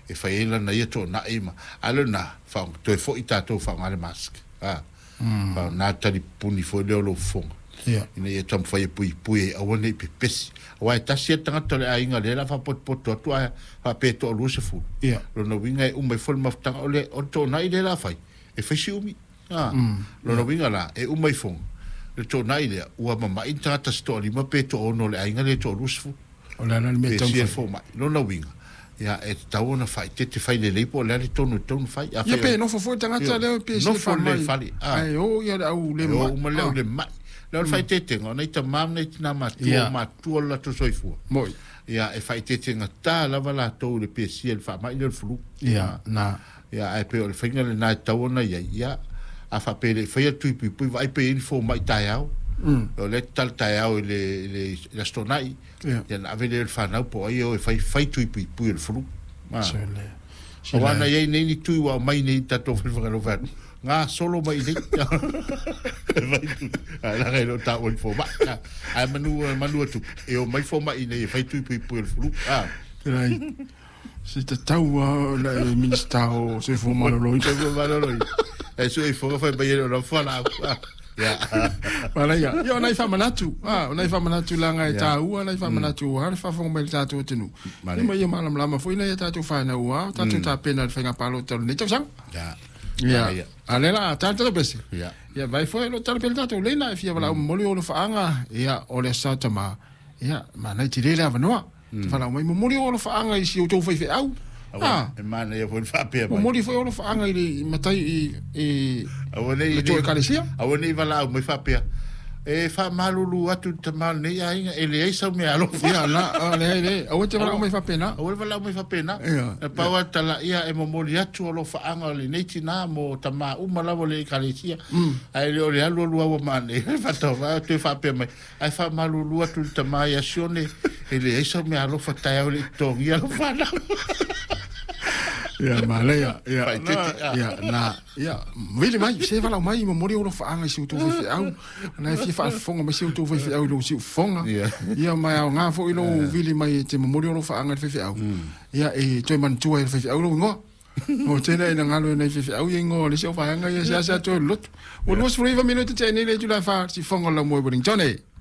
e fai ela na ia to na ima alona fa to e fo ita to fa ngale mask fa na tali puni fo le lo fonga ina ia tam fai pui a wone pepesi wa ta sia tanga to le ainga le la fa pot to fa pe to lu se fu lo no winga mai fol ma tanga ole o to na ile la fai e fai si umi lo no winga la e mai fong le to na ile ua ma inta ta story ma pe to no le ainga le to lu se fu ola na me tam fo ma lo no winga ya e tauna fai te fai le lepo le tonu fai ya pe no fo tanga ta le pe no fo le fali ai o ya au le ma le mai le fai te tengo nei ta mam nei na ma tu la to soifu moi ya e fai te tenga ta la vala to le pe si el fa mai le flu ya na ya e pe o finga le na tauna ya a fa pe le fai tu pi vai pe info mai taiao o le tal taiao le stonai ya na vele el fa na po io e fai tu pi el flu ma wana ye nei tu wa mai nei ta to fa lo fa nga solo mai nei la relo ta o fo ma ai manu tu e o mai fo mai nei fai tu pi el flu si te tau la ministro se fo malolo e so e fo fa ba lo fa la ya wala ya yo nai fa manatu nai fa manatu langa e ta ua nai fa manatu har fa fo mel ta tu tenu ma ye malam lama fo ina ya ta tu fa na ua ta tu ta pena fa nga palo to ne tau sang ya alela ta ta besi ya vai fo lo tal pel ta tu lena fia wala moli o fa anga ya o le sa ta ma ya ma nai ti le la no fa la mai moli o fa anga si o to fa au e mana ia foi fa pe o mori foi o fa anga i matai awone to kalesia awone vala o mai fa pe e fa malulu atu te mal nei ainga ele ai sa me alo ya na le o te vala o mai fa pena o vala o mai fa pena e pa wa tala ia e mori atu o fa anga le nei tina mo tama u malavo le kalesia ai le o le alu o mane fa to va te fa pe mai ai fa malulu atu te mai asione ele ai sa me alo fa tai o le to ia lo fa na ya malaya ya vile mai se vala mai mo mori o fa anga si tu fi au na fi fa fonga ma si tu fi au lo si fonga ya mai nga fo ilo vile mai te mo mori o fa anga fi au ya e to man tu fi au lo ngo o tena ina ngalo na fi au ngo le si fa anga ya sa to lot o lo so riva minuto te ne le tu la fa si fonga la mo boring tone